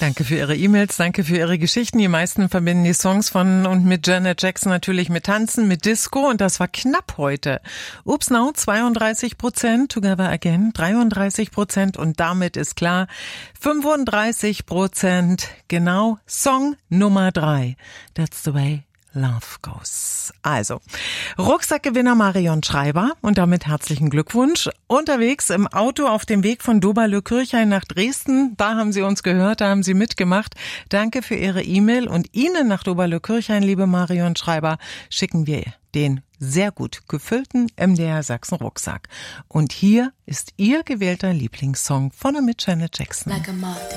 Danke für Ihre E-Mails, danke für Ihre Geschichten. Die meisten verbinden die Songs von und mit Janet Jackson natürlich mit Tanzen, mit Disco und das war knapp heute. Oops Now 32%, Together Again 33% und damit ist klar 35%, genau Song Nummer 3. That's the way Love goes. Also, Rucksackgewinner Marion Schreiber und damit herzlichen Glückwunsch. Unterwegs im Auto auf dem Weg von Doberlö-Kirchhain nach Dresden, da haben Sie uns gehört, da haben Sie mitgemacht. Danke für Ihre E-Mail und Ihnen nach Doberlö-Kirchhain, liebe Marion Schreiber, schicken wir den sehr gut gefüllten MDR Sachsen Rucksack. Und hier ist Ihr gewählter Lieblingssong von und mit Janet Jackson. Like a moth